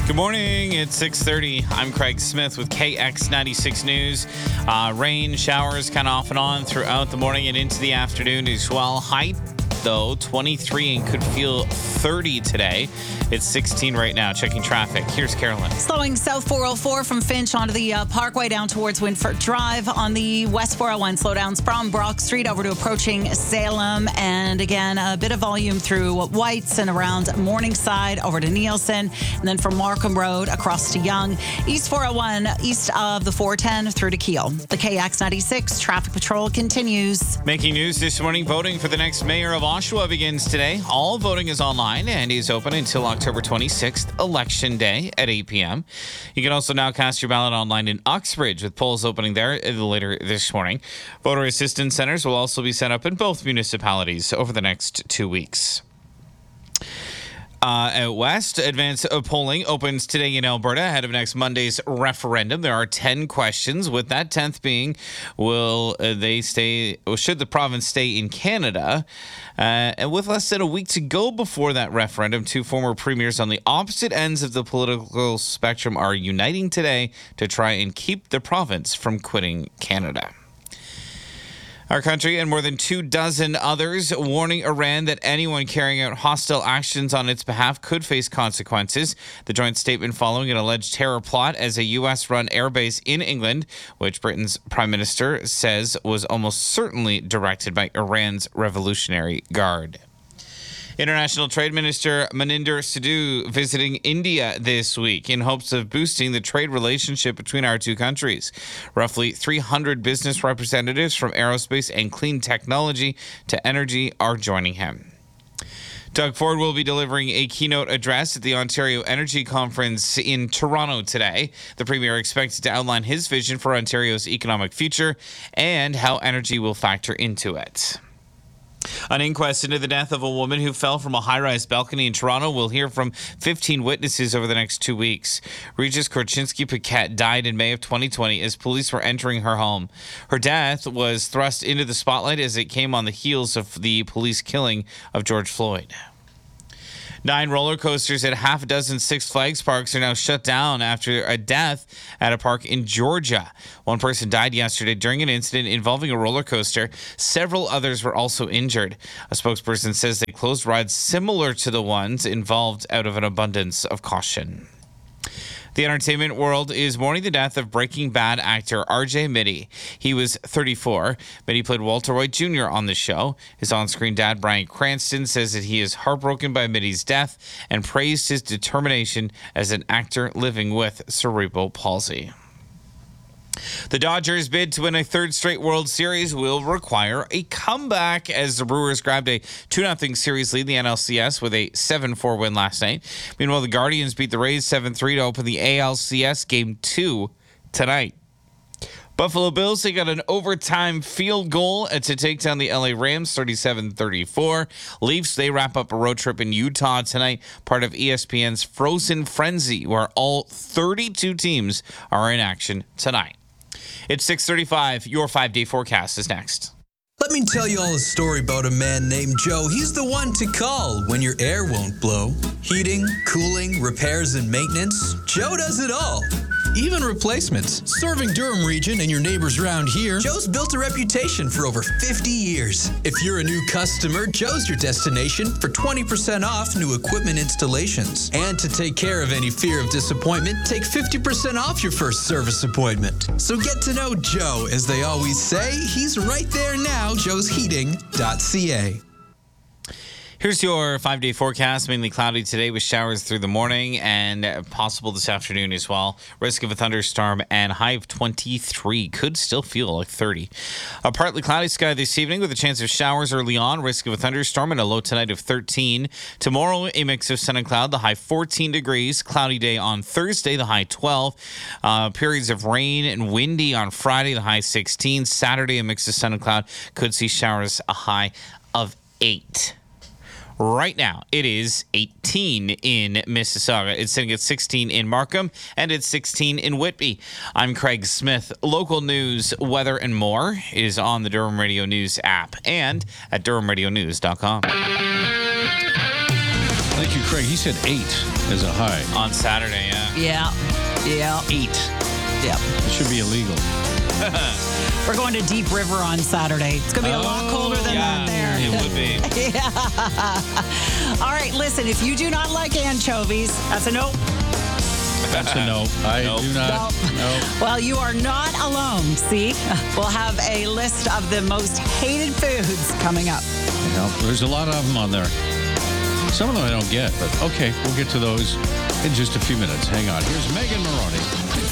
Good morning. It's 6:30. I'm Craig Smith with KX96 News. Rain, showers kind of off and on throughout the morning and into the afternoon as well. Height, though, 23 and could feel 30 today. It's 16 right now. Checking traffic. Here's Carolyn. Slowing south 404 from Finch onto the Parkway down towards Windford Drive. On the west 401, slowdowns from Brock Street over to approaching Salem. And again, a bit of volume through Whites and around Morningside over to Nielsen. And then from Markham Road across to Yonge. East 401, east of the 410 through to Keel. The KX96 traffic patrol continues. Making news this morning, voting for the next mayor of Oshawa begins today. All voting is online and is open until October 26th, Election Day at 8 p.m. You can also now cast your ballot online in Uxbridge with polls opening there later this morning. Voter assistance centers will also be set up in both municipalities over the next 2 weeks. Out west, advanced polling opens today in Alberta ahead of next Monday's referendum. There are 10 questions, with that 10th being, should the province stay in Canada? And with less than a week to go before that referendum, two former premiers on the opposite ends of the political spectrum are uniting today to try and keep the province from quitting Canada. Our country and more than 24 others warning Iran that anyone carrying out hostile actions on its behalf could face consequences. The joint statement following an alleged terror plot as a U.S.-run airbase in England, which Britain's Prime Minister says was almost certainly directed by Iran's Revolutionary Guard. International Trade Minister Maninder Sidhu visiting India this week in hopes of boosting the trade relationship between our two countries. Roughly 300 business representatives from aerospace and clean technology to energy are joining him. Doug Ford will be delivering a keynote address at the Ontario Energy Conference in Toronto today. The Premier expected to outline his vision for Ontario's economic future and how energy will factor into it. An inquest into the death of a woman who fell from a high-rise balcony in Toronto will hear from 15 witnesses over the next 2 weeks. Regis Korchinski-Paquette died in May of 2020 as police were entering her home. Her death was thrust into the spotlight as it came on the heels of the police killing of George Floyd. 9 roller coasters at half a dozen Six Flags parks are now shut down after a death at a park in Georgia. One person died yesterday during an incident involving a roller coaster. Several others were also injured. A spokesperson says they closed rides similar to the ones involved out of an abundance of caution. The entertainment world is mourning the death of Breaking Bad actor R.J. Mitte. He was 34. Mitte played Walter White Jr. on the show. His on-screen dad, Bryan Cranston, says that he is heartbroken by Mitte's death and praised his determination as an actor living with cerebral palsy. The Dodgers' bid to win a third straight World Series will require a comeback as the Brewers grabbed a 2-0 series lead in the NLCS with a 7-4 win last night. Meanwhile, the Guardians beat the Rays 7-3 to open the ALCS Game 2 tonight. Buffalo Bills, they got an overtime field goal to take down the LA Rams 37-34. Leafs, they wrap up a road trip in Utah tonight, part of ESPN's Frozen Frenzy, where all 32 teams are in action tonight. It's 6:35. Your 5-day forecast is next. Let me tell you all a story about a man named Joe. He's the one to call when your air won't blow. Heating, cooling, repairs, and maintenance. Joe does it all. Even replacements. Serving Durham region and your neighbors around here, Joe's built a reputation for over 50 years. If you're a new customer, Joe's your destination for 20% off new equipment installations. And to take care of any fear of disappointment, take 50% off your first service appointment. So get to know Joe. As they always say, he's right there now, joesheating.ca. Here's your 5-day forecast. Mainly cloudy today with showers through the morning and possible this afternoon as well. Risk of a thunderstorm and high of 23. Could still feel like 30. A partly cloudy sky this evening with a chance of showers early on. Risk of a thunderstorm and a low tonight of 13. Tomorrow, a mix of sun and cloud. The high 14 degrees. Cloudy day on Thursday. The high 12. Periods of rain and windy on Friday. The high 16. Saturday, a mix of sun and cloud. Could see showers. A high of 8. Right now, it is 18 in Mississauga. It's sitting at 16 in Markham, and it's 16 in Whitby. I'm Craig Smith. Local news, weather, and more is on the Durham Radio News app and at durhamradionews.com. Thank you, Craig. He said 8 as a high. On Saturday, yeah. Yeah. 8. Yep. It should be illegal. We're going to Deep River on Saturday. It's going to be a lot colder than that there. It would be. Yeah. All right, listen, if you do not like anchovies, that's a no. That's a no. I do not. No. Well, you are not alone. See, we'll have a list of the most hated foods coming up. Yeah, there's a lot of them on there. Some of them I don't get, but okay, we'll get to those in just a few minutes. Hang on. Here's Megan Maroney.